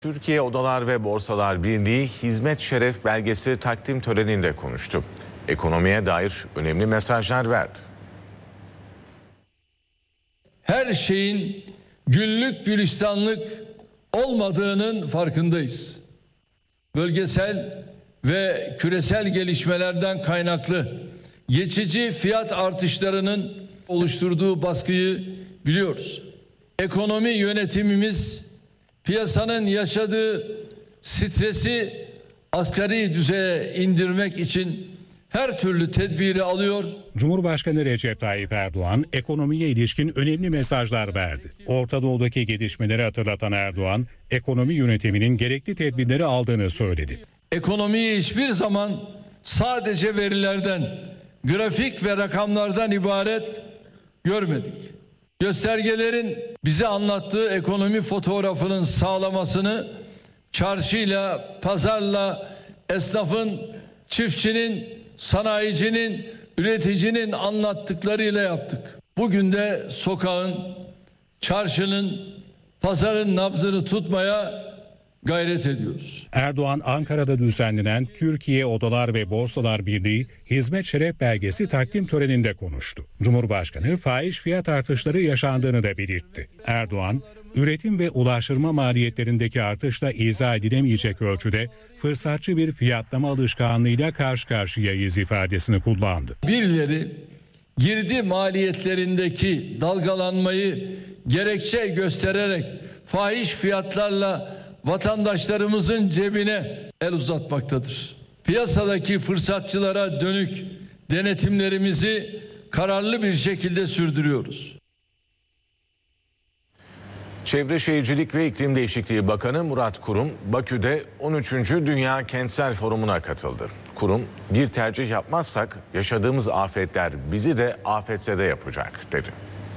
Türkiye Odalar ve Borsalar Birliği Hizmet Şeref Belgesi takdim töreninde konuştu. Ekonomiye dair önemli mesajlar verdi. Her şeyin güllük gülistanlık olmadığının farkındayız. Bölgesel ve küresel gelişmelerden kaynaklı geçici fiyat artışlarının oluşturduğu baskıyı biliyoruz. Ekonomi yönetimimiz piyasanın yaşadığı stresi asgari düzeye indirmek için her türlü tedbiri alıyor. Cumhurbaşkanı Recep Tayyip Erdoğan ekonomiye ilişkin önemli mesajlar verdi. Orta Doğu'daki gelişmeleri hatırlatan Erdoğan, ekonomi yönetiminin gerekli tedbirleri aldığını söyledi. Ekonomiyi hiçbir zaman sadece verilerden, grafik ve rakamlardan ibaret görmedik. Göstergelerin bize anlattığı ekonomi fotoğrafının sağlamasını çarşıyla, pazarla, esnafın, çiftçinin, sanayicinin, üreticinin anlattıklarıyla yaptık. Bugün de sokağın, çarşının, pazarın nabzını tutmaya gayret ediyoruz. Erdoğan, Ankara'da düzenlenen Türkiye Odalar ve Borsalar Birliği Hizmet Şeref Belgesi takdim töreninde konuştu. Cumhurbaşkanı fahiş fiyat artışları yaşandığını da belirtti. Erdoğan, üretim ve ulaştırma maliyetlerindeki artışla izah edilemeyecek ölçüde fırsatçı bir fiyatlama alışkanlığıyla karşı karşıyayız ifadesini kullandı. Birileri girdi maliyetlerindeki dalgalanmayı gerekçe göstererek fahiş fiyatlarla vatandaşlarımızın cebine el uzatmaktadır. Piyasadaki fırsatçılara dönük denetimlerimizi kararlı bir şekilde sürdürüyoruz. Çevre Şehircilik ve İklim Değişikliği Bakanı Murat Kurum, Bakü'de 13. Dünya Kentsel Forumu'na katıldı. Kurum, bir tercih yapmazsak yaşadığımız afetler bizi de afetse de yapacak dedi.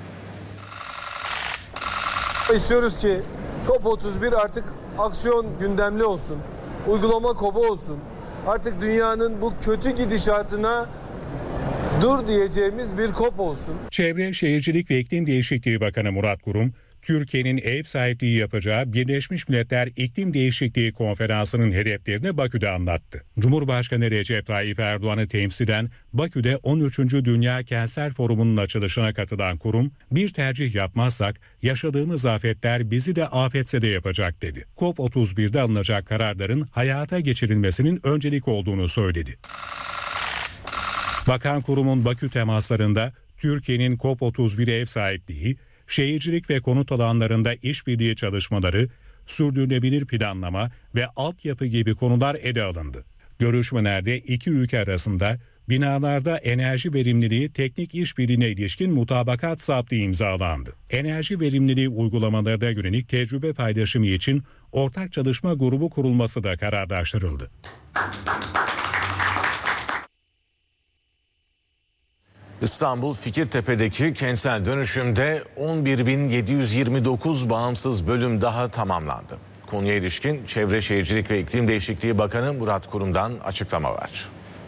İstiyoruz ki COP31 artık aksiyon gündemli olsun, uygulama COP olsun. Artık dünyanın bu kötü gidişatına dur diyeceğimiz bir COP olsun. Çevre, Şehircilik ve İklim Değişikliği Bakanı Murat Kurum, Türkiye'nin ev sahipliği yapacağı Birleşmiş Milletler İklim Değişikliği Konferansı'nın hedeflerini Bakü'de anlattı. Cumhurbaşkanı Recep Tayyip Erdoğan'ı temsilen Bakü'de 13. Dünya Kentsel Forumu'nun açılışına katılan Kurum, bir tercih yapmazsak yaşadığımız afetler bizi de afetse de yapacak dedi. COP31'de alınacak kararların hayata geçirilmesinin öncelik olduğunu söyledi. Bakan Kurum'un Bakü temaslarında Türkiye'nin COP31'e ev sahipliği, şehircilik ve konut alanlarında işbirliği çalışmaları, sürdürülebilir planlama ve altyapı gibi konular ele alındı. Görüşmelerde iki ülke arasında binalarda enerji verimliliği teknik işbirliğine ilişkin mutabakat zaptı imzalandı. Enerji verimliliği uygulamalarına yönelik tecrübe paylaşımı için ortak çalışma grubu kurulması da kararlaştırıldı. İstanbul Fikirtepe'deki kentsel dönüşümde 11.729 bağımsız bölüm daha tamamlandı. Konuya ilişkin Çevre Şehircilik ve İklim Değişikliği Bakanı Murat Kurum'dan açıklama var.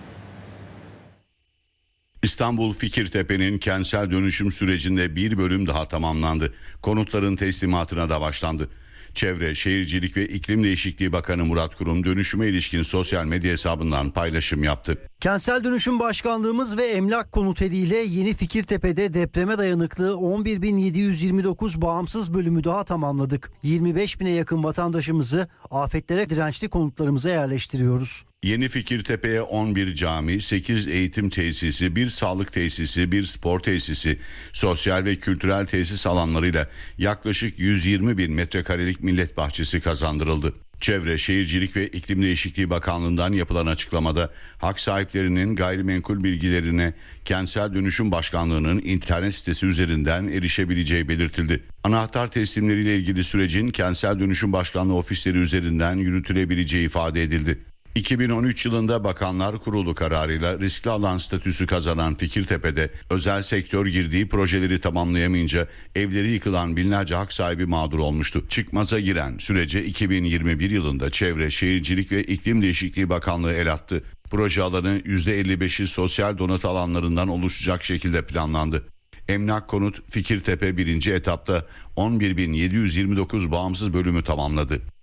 İstanbul Fikirtepe'nin kentsel dönüşüm sürecinde bir bölüm daha tamamlandı. Konutların teslimatına da başlandı. Çevre, Şehircilik ve İklim Değişikliği Bakanı Murat Kurum dönüşüme ilişkin sosyal medya hesabından paylaşım yaptı. Kentsel Dönüşüm Başkanlığımız ve Emlak Konut ile Yeni Fikirtepe'de depreme dayanıklı 11.729 bağımsız bölümü daha tamamladık. 25.000'e yakın vatandaşımızı afetlere dirençli konutlarımıza yerleştiriyoruz. Yeni Fikirtepe'ye 11 cami, 8 eğitim tesisi, 1 sağlık tesisi, 1 spor tesisi, sosyal ve kültürel tesis alanlarıyla yaklaşık 120.000 metrekarelik millet bahçesi kazandırıldı. Çevre, Şehircilik ve İklim Değişikliği Bakanlığı'ndan yapılan açıklamada hak sahiplerinin gayrimenkul bilgilerine Kentsel Dönüşüm Başkanlığı'nın internet sitesi üzerinden erişebileceği belirtildi. Anahtar teslimleriyle ilgili sürecin Kentsel Dönüşüm Başkanlığı ofisleri üzerinden yürütülebileceği ifade edildi. 2013 yılında Bakanlar Kurulu kararıyla riskli alan statüsü kazanan Fikirtepe'de özel sektör girdiği projeleri tamamlayamayınca evleri yıkılan binlerce hak sahibi mağdur olmuştu. Çıkmaza giren sürece 2021 yılında Çevre, Şehircilik ve İklim Değişikliği Bakanlığı el attı. Proje alanı %55'i sosyal donat alanlarından oluşacak şekilde planlandı. Emlak Konut Fikirtepe 1. etapta 11.729 bağımsız bölümü tamamladı.